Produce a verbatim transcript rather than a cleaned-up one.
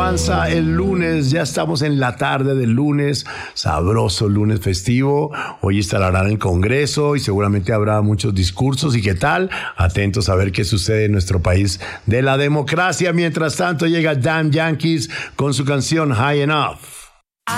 avanza el lunes, ya estamos en la tarde del lunes, sabroso lunes festivo. Hoy estará en el Congreso y seguramente habrá muchos discursos. ¿Y qué tal? Atentos a ver qué sucede en nuestro país de la democracia. Mientras tanto llega Damn Yankees con su canción High Enough.